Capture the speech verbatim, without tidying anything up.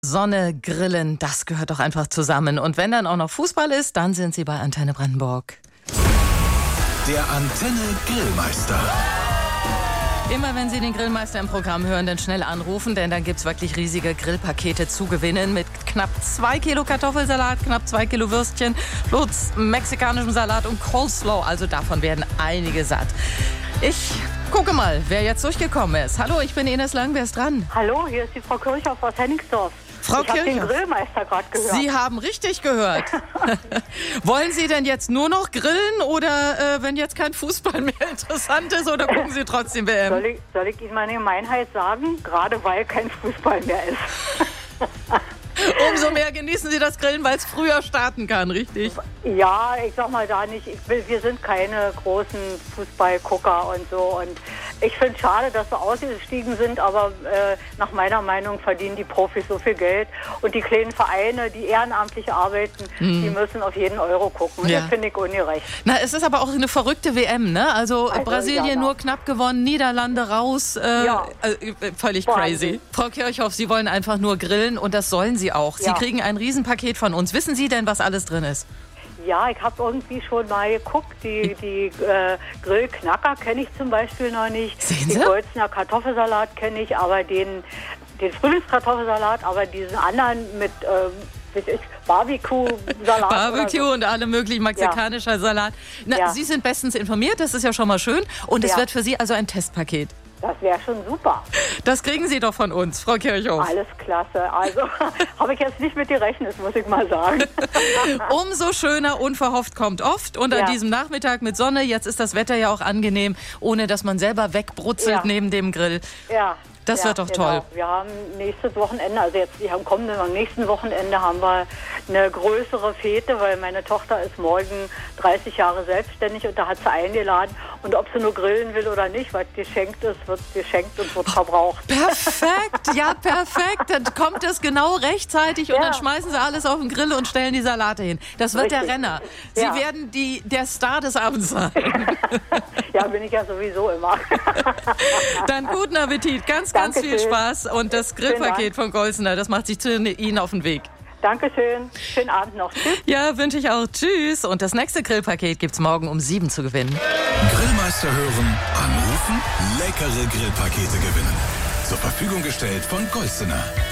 Sonne, Grillen, das gehört doch einfach zusammen. Und wenn dann auch noch Fußball ist, dann sind Sie bei Antenne Brandenburg. Der Antenne Grillmeister. Immer wenn Sie den Grillmeister im Programm hören, dann schnell anrufen, denn dann gibt es wirklich riesige Grillpakete zu gewinnen mit knapp zwei Kilo Kartoffelsalat, knapp zwei Kilo Würstchen, plus mexikanischem Salat und Coleslaw. Also davon werden einige satt. Ich gucke mal, wer jetzt durchgekommen ist. Hallo, ich bin Ines Lang, wer ist dran? Hallo, hier ist die Frau Kirchhoff aus Henningsdorf. Frau ich habe den Kirchhoff. Grillmeister gerade gehört. Sie haben richtig gehört. Wollen Sie denn jetzt nur noch grillen oder äh, wenn jetzt kein Fußball mehr interessant ist oder gucken Sie trotzdem W M? Soll ich, soll ich Ihnen meine Gemeinheit sagen? Gerade weil kein Fußball mehr ist. Umso mehr genießen Sie das Grillen, weil es früher starten kann, richtig? Ja, ich sag mal da nicht. Ich will, wir sind keine großen Fußballgucker und so. Und ich finde es schade, dass wir ausgestiegen sind, aber äh, nach meiner Meinung verdienen die Profis so viel Geld. Und die kleinen Vereine, die ehrenamtlich arbeiten, hm. die müssen auf jeden Euro gucken. Ja. Das finde ich ungerecht. Na, es ist aber auch eine verrückte W M, ne? Also, also Brasilien ja, nur knapp gewonnen, Niederlande raus. Äh, ja. äh, völlig Wahnsinn. Crazy. Frau Kirchhoff, Sie wollen einfach nur grillen und das sollen Sie auch. Sie ja. kriegen ein Riesenpaket von uns. Wissen Sie denn, was alles drin ist? Ja, ich habe irgendwie schon mal geguckt. Die, die äh, Grillknacker kenne ich zum Beispiel noch nicht. Sehen Sie? Den Golzener Kartoffelsalat kenne ich, aber den, den Frühlingskartoffelsalat, aber diesen anderen mit äh, Barbecue-Salat. Barbecue so. Und alle möglichen mexikanischer ja. Salat. Na, ja. Sie sind bestens informiert, das ist ja schon mal schön. Und es ja. wird für Sie also ein Testpaket. Das wäre schon super. Das kriegen Sie doch von uns, Frau Kirchhoff. Alles klasse. Also habe ich jetzt nicht mit gerechnet, muss ich mal sagen. Umso schöner, unverhofft kommt oft. Und an ja. diesem Nachmittag mit Sonne, jetzt ist das Wetter ja auch angenehm, ohne dass man selber wegbrutzelt ja. neben dem Grill. Ja. Das ja, wird doch genau. toll. Wir haben nächstes Wochenende, also jetzt am kommenden, am nächsten Wochenende haben wir eine größere Fete, weil meine Tochter ist morgen dreißig Jahre selbstständig und da hat sie eingeladen. Und ob sie nur grillen will oder nicht, was geschenkt ist, wird geschenkt und wird verbraucht. Perfekt, ja perfekt. Dann kommt es genau rechtzeitig ja. und dann schmeißen sie alles auf den Grill und stellen die Salate hin. Das wird Richtig. Der Renner. Sie ja. werden die, der Star des Abends sein. Ja, bin ich ja sowieso immer. Dann guten Appetit, ganz, ganz Dankeschön. Viel Spaß. Und das Grillpaket von Golzener, das macht sich zu Ihnen auf den Weg. Dankeschön. Schönen Abend noch. Tschüss. Ja, wünsche ich auch. Tschüss. Und das nächste Grillpaket gibt's morgen um sieben zu gewinnen. Grillmeister hören, anrufen, leckere Grillpakete gewinnen. Zur Verfügung gestellt von Golzener.